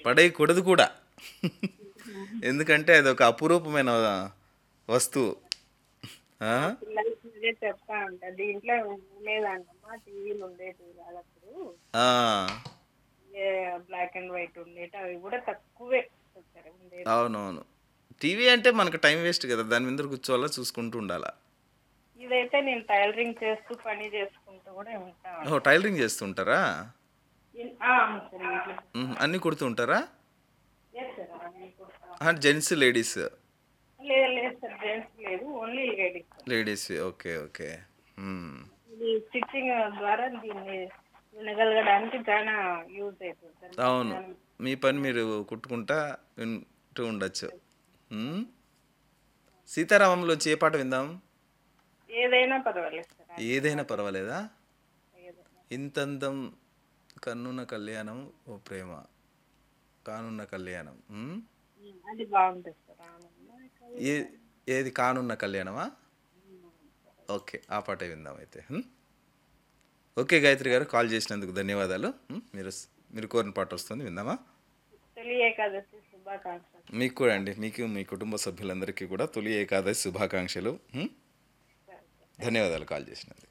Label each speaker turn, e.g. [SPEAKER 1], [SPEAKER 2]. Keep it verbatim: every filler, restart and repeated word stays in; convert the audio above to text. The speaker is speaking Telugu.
[SPEAKER 1] పడేయకూడదు కూడా. ఎందుకంటే అది ఒక అపురూపమైన వస్తువు. ఆ?
[SPEAKER 2] మా పిల్లలకి ఇదే చెప్తా ఉంటా. దీంట్లో ఉండేదంటమ్మా, టీవీలు ఉండేటివి కాదప్పుడు.
[SPEAKER 1] ఆ,
[SPEAKER 2] బ్లాక్ అండ్ వైట్ ఉండేటి, అవి కూడా తక్కువే చెప్తారు ఉండేది.
[SPEAKER 1] అవునవును. టీవీ అంటే మనకు టైం వేస్ట్ కదా, దాని మీద కూర్చోవాలా, చూసుకుంటూ ఉండాలా.
[SPEAKER 2] ఇదైతే నేను టైలరింగ్ చేస్తూ పని చేసుకుంటూ కూడా ఉంటా
[SPEAKER 1] ఓ,
[SPEAKER 2] ఉంటా.
[SPEAKER 1] టైలరింగ్ చేస్తుంటారా?
[SPEAKER 2] ఇన్- ఆ, అవును సార్, ఇంట్లో.
[SPEAKER 1] మ్మ్. అన్నీ కుడుతూ ఉంటారా?
[SPEAKER 2] లేదు సార్, అన్నీ కుడతా.
[SPEAKER 1] Gents ladies?
[SPEAKER 2] లేదు లేదు సార్, జెంట్స్ లేదు, only ladies.
[SPEAKER 1] Ladies, okay okay. మ్మ్.
[SPEAKER 2] ఇది స్టిచ్చింగ్ ద్వారా దీన్ని వినగలగడానికి చాలా యూజ్ అవుతుంది సార్.
[SPEAKER 1] అవును,
[SPEAKER 2] మధ్యాహ్నం
[SPEAKER 1] మీ పని మీరు కుట్టుకుంటా వింటూ ఉండొచ్చు. మ్మ్. సీతారామంలో వచ్చి ఏ పాట విందాం?
[SPEAKER 2] ఏదైనా పర్వాలేదు సార్, అన్ని
[SPEAKER 1] ఏదైనా
[SPEAKER 2] పాటలు
[SPEAKER 1] పర్వాలేదా?
[SPEAKER 2] ఏదైనా.
[SPEAKER 1] ఇంతందం కన్నున్న కళ్యాణం ఓ ప్రేమ కానున్న కళ్యాణం. మ్మ్.
[SPEAKER 2] ఉమ్, అది బాగుంటుంది సార్, ఆనందం
[SPEAKER 1] ఏ
[SPEAKER 2] కళ్యాణం.
[SPEAKER 1] ఏది కానున్న కళ్యాణమా?
[SPEAKER 2] ఉమ్, సరే.
[SPEAKER 1] ఓకే, ఆ పాటే విందాం అయితే. మ్మ్. ఓకే గాయత్రి గారు, కాల్ చేసినందుకు ధన్యవాదాలు. మ్మ్. మీరు మీరు కోరిన పాట వస్తుంది, విందామా?
[SPEAKER 2] తొలి ఏకాదశి శుభాకాంక్షలు.
[SPEAKER 1] మీకు కూడా అండి, మీకు మీ కుటుంబ సభ్యులందరికీ కూడా తొలి ఏకాదశి శుభాకాంక్షలు. మ్మ్.
[SPEAKER 2] సరే సార్, థ్యాంక్ యూ.
[SPEAKER 1] ధన్యవాదాలు కాల్ చేసినందుకు.